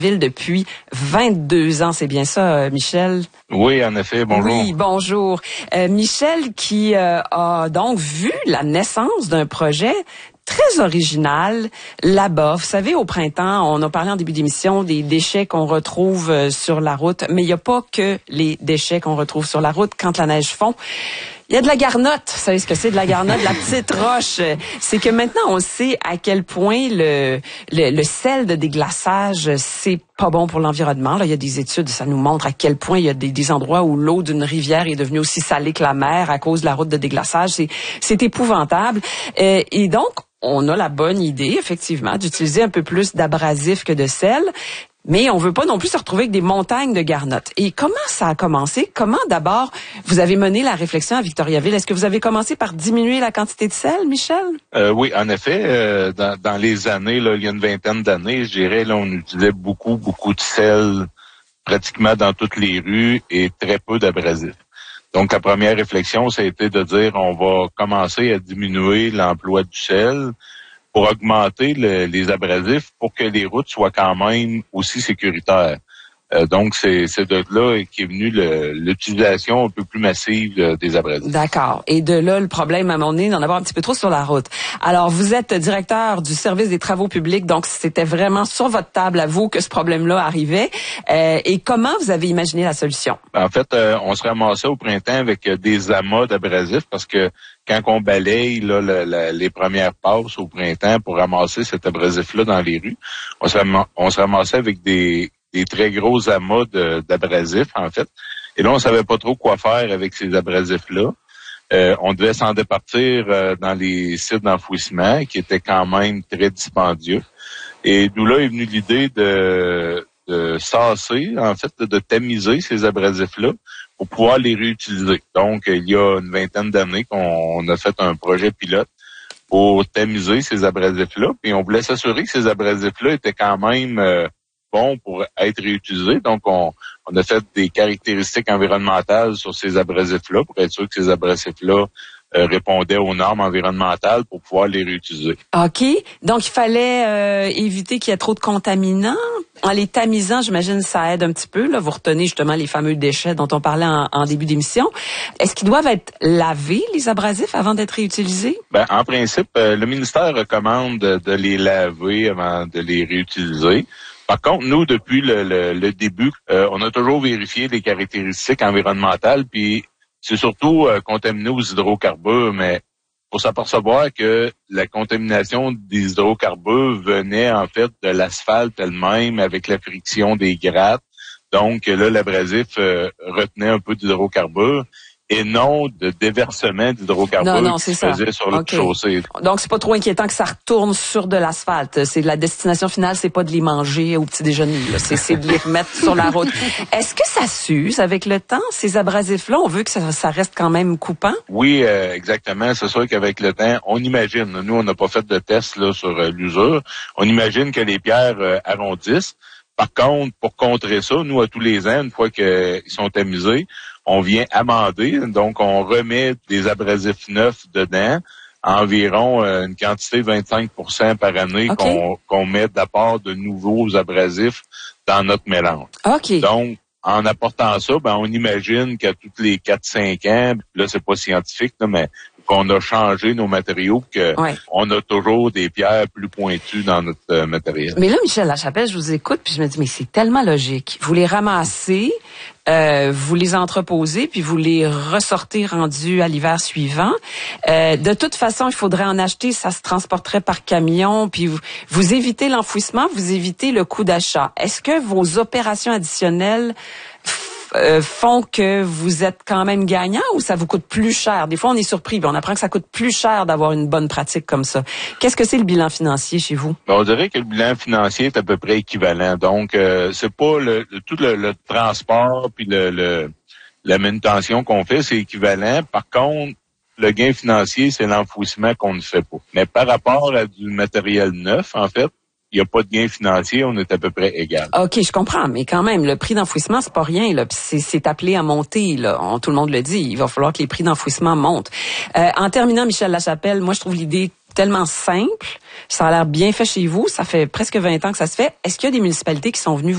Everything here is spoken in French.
ville depuis 22 ans. C'est bien ça, Michel? Oui, en effet. Bonjour. Oui, bonjour. Michel qui a donc vu la naissance d'un projet très original là-bas. Vous savez, au printemps, on a parlé en début d'émission des déchets qu'on retrouve sur la route, mais il n'y a pas que les déchets qu'on retrouve sur la route quand la neige fond. Il y a de la garnotte. Vous savez ce que c'est de la garnotte, la petite roche. C'est que maintenant, on sait à quel point le sel de déglaçage, c'est pas bon pour l'environnement. Là, il y a des études, ça nous montre à quel point il y a des endroits où l'eau d'une rivière est devenue aussi salée que la mer à cause de la route de déglaçage. C'est épouvantable. Et donc, on a la bonne idée, effectivement, d'utiliser un peu plus d'abrasif que de sel. Mais on veut pas non plus se retrouver avec des montagnes de garnottes. Et comment ça a commencé? Comment d'abord vous avez mené la réflexion à Victoriaville? Est-ce que vous avez commencé par diminuer la quantité de sel, Michel? Oui, en effet, dans les années, là, il y a une vingtaine d'années, je dirais, là, on utilisait beaucoup de sel pratiquement dans toutes les rues et très peu d'abrasifs. Donc, la première réflexion, ça a été de dire on va commencer à diminuer l'emploi du sel pour augmenter les abrasifs pour que les routes soient quand même aussi sécuritaires. Donc, c'est de là qu'est venue l'utilisation un peu plus massive des abrasifs. D'accord. Et de là, le problème, à un moment donné, d'en avoir un petit peu trop sur la route. Alors, vous êtes directeur du service des travaux publics, donc c'était vraiment sur votre table à vous que ce problème-là arrivait. Et comment vous avez imaginé la solution? En fait, on se ramassait au printemps avec des amas d'abrasifs parce que quand on balaye là, les premières passes au printemps pour ramasser cet abrasif-là dans les rues, on se ramassait avec des très gros amas d'abrasifs, en fait. Et là, on savait pas trop quoi faire avec ces abrasifs-là. On devait s'en départir dans les sites d'enfouissement, qui étaient quand même très dispendieux. Et d'où là est venue l'idée de sasser, en fait, de tamiser ces abrasifs-là pour pouvoir les réutiliser. Donc, il y a une vingtaine d'années qu'on a fait un projet pilote pour tamiser ces abrasifs-là. Puis on voulait s'assurer que ces abrasifs-là étaient quand même bons pour être réutilisés. Donc, on a fait des caractéristiques environnementales sur ces abrasifs-là pour être sûr que ces abrasifs-là répondaient aux normes environnementales pour pouvoir les réutiliser. OK. Donc, il fallait éviter qu'il y ait trop de contaminants. En les tamisant, j'imagine, ça aide un petit peu. Là, vous retenez justement les fameux déchets dont on parlait en début d'émission. Est-ce qu'ils doivent être lavés, les abrasifs, avant d'être réutilisés? Ben, en principe, le ministère recommande de les laver avant de les réutiliser. Par contre, nous, depuis le début, on a toujours vérifié les caractéristiques environnementales, puis c'est surtout contaminé aux hydrocarbures, mais pour s'apercevoir que la contamination des hydrocarbures venait en fait de l'asphalte elle-même avec la friction des grattes. Donc là, l'abrasif retenait un peu d'hydrocarbures et non de déversement d'hydrocarbures qui se faisait sur le chaussée. Donc, c'est pas trop inquiétant que ça retourne sur de l'asphalte. C'est la destination finale, c'est pas de les manger au petit déjeuner, là. C'est de les remettre sur la route. Est-ce que ça s'use avec le temps, ces abrasifs-là? On veut que ça reste quand même coupant? Oui, exactement. C'est sûr qu'avec le temps, on imagine, nous, on n'a pas fait de test là sur l'usure, on imagine que les pierres arrondissent. Par contre, pour contrer ça, nous, à tous les ans, une fois qu'ils sont tamisés, on vient amender, donc on remet des abrasifs neufs dedans, environ une quantité de 25% par année qu'on met d'apport de nouveaux abrasifs dans notre mélange. Okay. Donc, en apportant ça, ben on imagine qu'à tous les 4-5 ans, là c'est pas scientifique, là, mais qu'on a changé nos matériaux, on a toujours des pierres plus pointues dans notre matériel. Mais là, Michel Lachapelle, je vous écoute, puis je me dis, mais c'est tellement logique. Vous les ramassez, vous les entreposez, puis vous les ressortez rendus à l'hiver suivant. De toute façon, il faudrait en acheter, ça se transporterait par camion, puis vous évitez l'enfouissement, vous évitez le coût d'achat. Est-ce que vos opérations additionnelles font que vous êtes quand même gagnant ou ça vous coûte plus cher? Des fois, on est surpris, on apprend que ça coûte plus cher d'avoir une bonne pratique comme ça. Qu'est-ce que c'est le bilan financier chez vous? Ben, on dirait que le bilan financier est à peu près équivalent. Donc, c'est pas tout le transport puis la manutention qu'on fait, c'est équivalent. Par contre, le gain financier, c'est l'enfouissement qu'on ne fait pas. Mais par rapport à du matériel neuf, en fait, il n'y a pas de gain financier, on est à peu près égal. OK, je comprends, mais quand même, le prix d'enfouissement, c'est pas rien, là. C'est appelé à monter, là. Tout le monde le dit. Il va falloir que les prix d'enfouissement montent. En terminant, Michel Lachapelle, moi, je trouve l'idée tellement simple. Ça a l'air bien fait chez vous. Ça fait presque 20 ans que ça se fait. Est-ce qu'il y a des municipalités qui sont venues